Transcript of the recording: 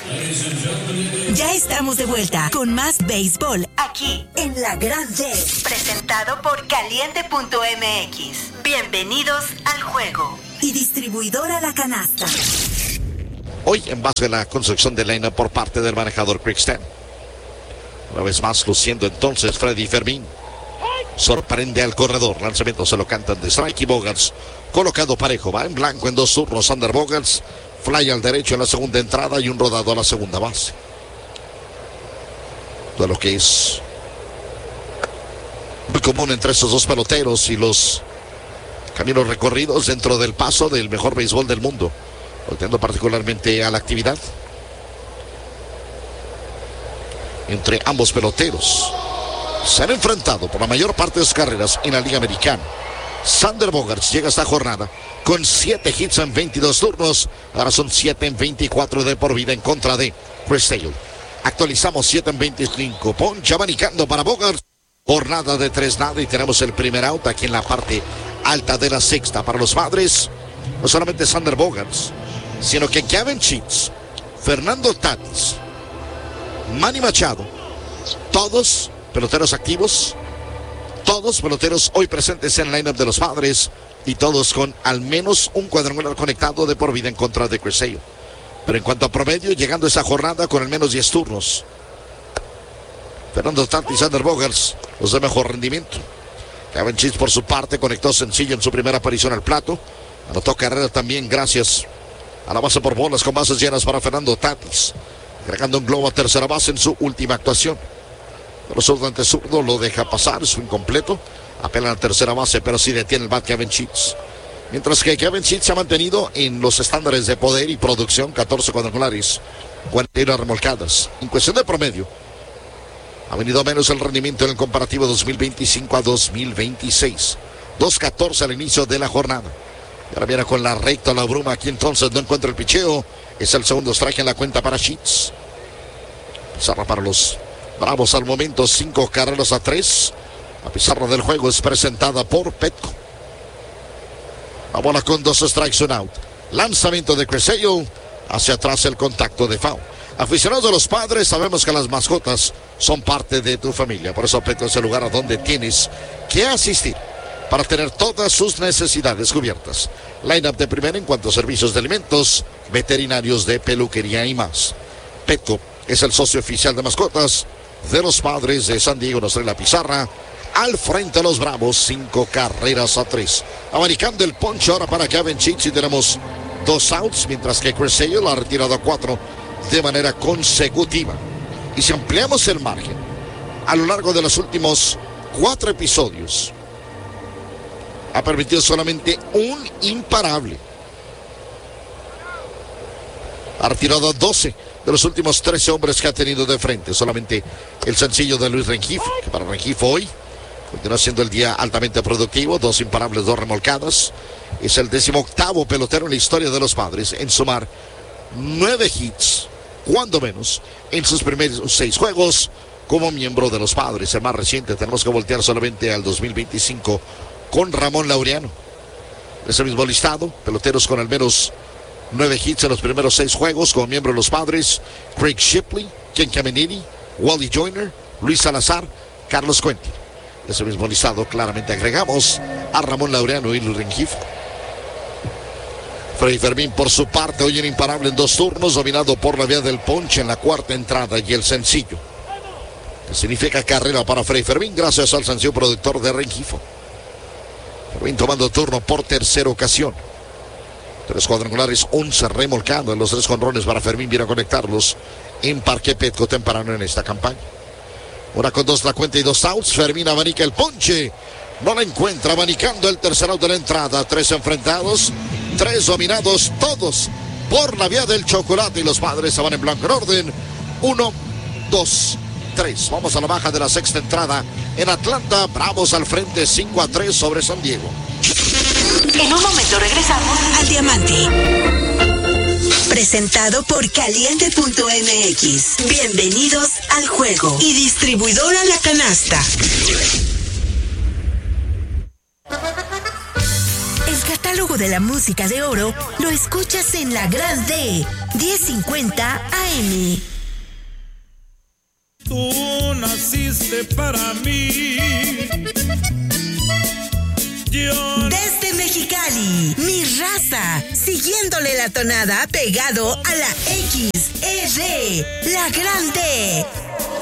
Ya estamos de vuelta con más béisbol aquí en La Gran Red, presentado por Caliente.mx. Bienvenidos al juego. Y distribuidora La Canasta. Hoy en base a la construcción de line por parte del manejador Craig Stan. Una vez más luciendo entonces Freddy Fermín. Sorprende al corredor. Lanzamiento se lo cantan de strike y Bogaerts colocado parejo. Va en blanco en dos turnos. Sander Bogaerts. Fly al derecho en la segunda entrada y un rodado a la segunda base. De lo que es muy común entre estos dos peloteros y los caminos recorridos dentro del paso del mejor béisbol del mundo. Volteando particularmente a la actividad entre ambos peloteros. Se han enfrentado por la mayor parte de sus carreras en la Liga Americana. Sander Bogaerts llega a esta jornada con 7 hits en 22 turnos. Ahora son 7 en 24 de por vida en contra de Chris Sale. Actualizamos 7 en 25. Poncha abanicando para Bogaerts. Jornada de 3-0 y tenemos el primer out aquí en la parte alta de la sexta. Para los Padres, no solamente Sander Bogaerts, sino que Gavin Sheets, Fernando Tatis, Manny Machado, todos peloteros activos, todos peloteros hoy presentes en el lineup de los Padres y todos con al menos un cuadrangular conectado de por vida en contra de Chris Sale. Pero en cuanto a promedio, llegando a esa jornada con al menos 10 turnos. Fernando Tatis y Sander Bogaerts, los de mejor rendimiento. Gavin Sheets por su parte conectó sencillo en su primera aparición al plato. Anotó carrera también gracias a la base por bolas con bases llenas para Fernando Tatis. Agregando un globo a tercera base en su última actuación. Pero zurdo ante zurdo lo deja pasar, es incompleto. Apela a la tercera base, pero sí detiene el bat Gavin Sheets. Mientras que Gavin Sheets se ha mantenido en los estándares de poder y producción, 14 cuadrangulares, 41 remolcadas. En cuestión de promedio, ha venido menos el rendimiento en el comparativo 2025 a 2026. 2-14 al inicio de la jornada. Y ahora viene con la recta, la bruma. Aquí entonces no encuentra el picheo. Es el segundo strike en la cuenta para Sheets. Pizarra para los Bravos al momento, 5 carreras a 3. La pizarra del juego es presentada por Petco. La bola con 2 strikes, 1 out. Lanzamiento de Chris Sale. Hacia atrás el contacto de foul. Aficionados de los Padres, sabemos que las mascotas son parte de tu familia. Por eso Petco es el lugar a donde tienes que asistir para tener todas sus necesidades cubiertas. Lineup de primera en cuanto a servicios de alimentos, veterinarios, de peluquería y más. Petco es el socio oficial de mascotas de los Padres de San Diego. Nos trae la pizarra. Al frente de los Bravos, 5 carreras a 3. Americando el ponche ahora para Gavin Sheets y tenemos 2 outs, mientras que Chris Sale ha retirado a 4 de manera consecutiva. Y si ampliamos el margen a lo largo de los últimos 4 episodios, ha permitido solamente un imparable. Ha retirado a 12 de los últimos 13 hombres que ha tenido de frente. Solamente el sencillo de Luis Rengifo, que para Rengifo hoy continúa siendo el día altamente productivo. 2 imparables, 2 remolcadas. Es el 18º pelotero en la historia de los Padres en sumar 9 hits, cuando menos, en sus primeros 6 juegos como miembro de los Padres. El más reciente, tenemos que voltear solamente al 2025 con Ramón Laureano. Ese mismo listado, peloteros con al menos 9 hits en los primeros 6 juegos como miembro de los Padres: Craig Shipley, Ken Caminiti, Wally Joyner, Luis Salazar, Carlos Cuenti. Ese mismo listado claramente agregamos a Ramón Laureano y Luis Rengifo. Freddy Fermín por su parte, hoy en imparable en 2 turnos, dominado por la vía del ponche en la cuarta entrada y el sencillo, que significa carrera para Freddy Fermín gracias al sencillo productor de Rengifo. Fermín tomando turno por tercera ocasión. 3 cuadrangulares, 11 remolcando en los 3 jonrones para Fermín. Viene a conectarlos en Parque Petco temprano en esta campaña. 1-2 la cuenta y 2 outs. Fermín abanica el ponche. No la encuentra, abanicando el tercer out de la entrada. 3 enfrentados, 3 dominados, todos por la vía del chocolate. Y los Padres se van en blanco en orden. 1, 2, 3. Vamos a la baja de la sexta entrada en Atlanta. Bravos al frente, 5-3 sobre San Diego. En un momento regresamos al Diamante. Presentado por Caliente.mx. Bienvenidos al juego. Y distribuidora La Canasta. El catálogo de de la música de oro lo escuchas en La Gran D, 1050 AM. Tú naciste para mí. Desde Mexicali, mi raza, siguiéndole la tonada pegado a la XR, La Gran D,